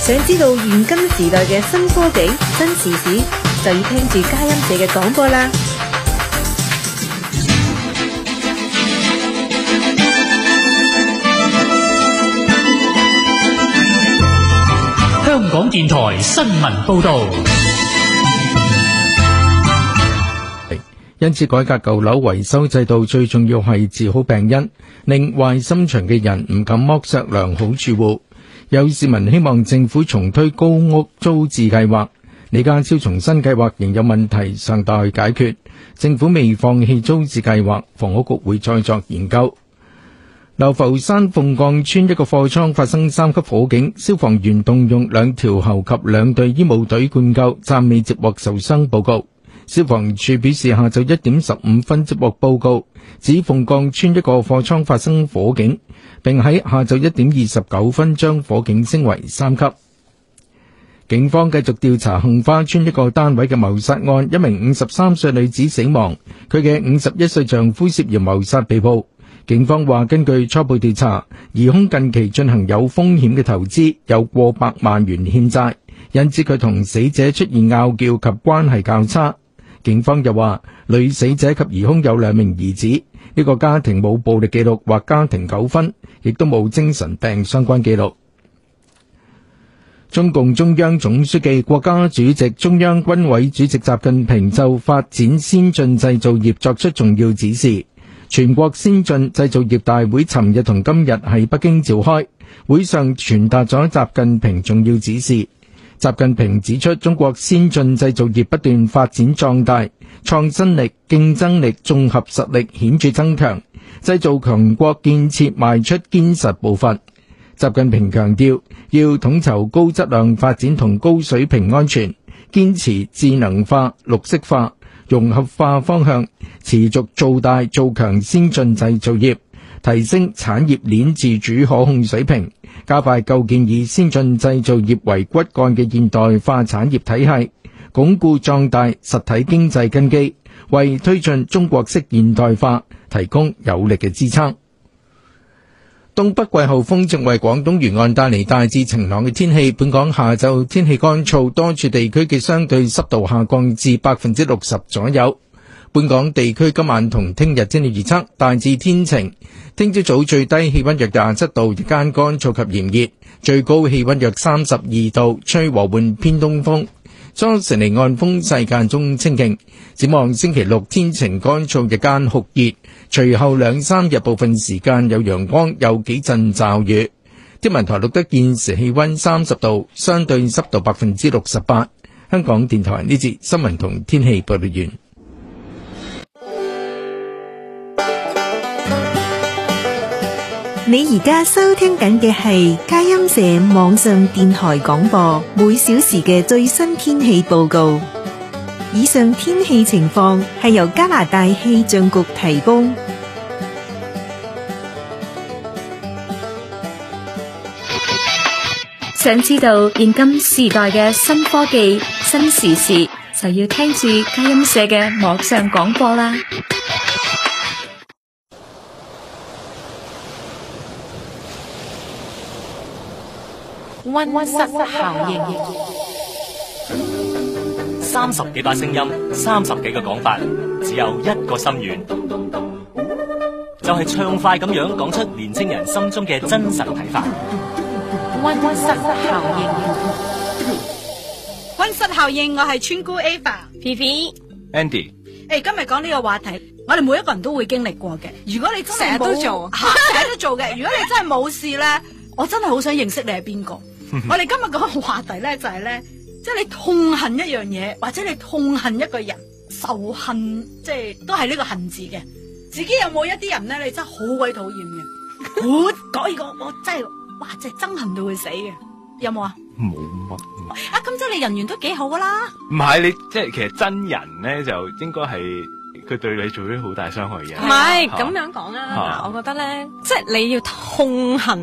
想知道現今時代嘅新科技、新時事，就要聽住佳音社嘅廣播啦。 香港電台新聞報道。 因此改革舊樓維修制度最重要係治好病因，令壞心腸嘅人唔敢剝削良好住戶。有市民希望政府重推高屋租置計劃。李家超重申計劃仍有問題尚待解決，政府未放棄租置計劃，房屋局會再作研究。流浮山鳳崗村一個貨倉發生3級火警，消防員動用2條喉及2隊醫務隊灌救，暫未接獲受傷報告。消防處表示，下晝1點15分接獲報告，指鳳崗村一個貨倉發生火警，並喺下晝1點29分將火警升為3級。警方繼續調查杏花村一個單位嘅謀殺案，一名53歲女子死亡，佢嘅51歲丈夫涉嫌謀殺被捕。警方話，根據初步調查，疑兇近期進行有風險嘅投資，有過百萬元欠債，引致佢同死者出現拗撬及關係較差。警方又話，女死者及疑兇有2名兒子，呢個家庭冇暴力記錄或家庭糾紛，亦都冇精神病相關記錄。中共中央總書記、國家主席、中央軍委主席習近平就發展先進製造業作出重要指示。全國先進製造業大會尋日同今日喺北京召開，會上傳達咗習近平重要指示。習近平指出，中國先進製造業不斷發展壯大，創新力、競爭力、綜合實力顯著增強，製造強國建設邁出堅實步伐。習近平強調，要統籌高質量發展同高水平安全，堅持智能化、綠色化、融合化方向，持續做大做強先進製造業，提升產業鏈自主可控水平，加快構建以先進製造業為骨幹嘅現代化產業體系，鞏固壯大實體經濟根基，為推進中國式現代化提供有力嘅支撐。東北季候風正為廣東沿岸帶嚟大致晴朗嘅天氣，本港下晝天氣乾燥，多處地區嘅相對濕度下降至 60% 左右。本港地區今晚同聽日天氣預測大致天晴，聽朝早最低氣溫約27度，日間乾燥及炎熱，最高氣溫約32度，吹和緩偏東風。初時離岸風勢間中清勁。展望星期六天晴乾燥，日間酷熱，隨後2-3日部分時間有陽光，有幾陣驟雨。天文台錄得現時氣溫30度，相對濕度 68%。香港電台呢節新聞同天氣報道完。 你而家收聽緊嘅係佳音社網上電台廣播，每小時嘅最新天氣報告。以上天氣情況係由加拿大氣象局提供。想知道現今時代嘅新科技、新時事，就要聽住佳音社嘅網上廣播啦。溫室效應 ，30幾把聲音，30幾個講法，只有一個心願，就係暢快咁樣講出年青人心中嘅真實睇法。 溫室效應，溫室效應，我係村姑 Ava、P.P、Andy。今日講呢個話題，我哋每一個人都會經歷過嘅。如果你真係成日都做嘅，如果你真係冇事咧，我真係好想認識你係邊個。我哋今日講個話題咧，就係咧，即係你痛恨一樣嘢，或者你痛恨一個人，仇恨，即係都係呢個恨字嘅。自己有冇一啲人咧，你真係好鬼討厭嘅？好嗰個我真係，哇，真係憎恨到會死嘅。有冇啊？ 冇乜啊，咁即係你人緣都幾好噶啦。 唔係，你即係其實真人咧，就應該係佢對你做咗好大傷害嘅。 唔係咁樣講啦，我覺得咧，即係你要痛恨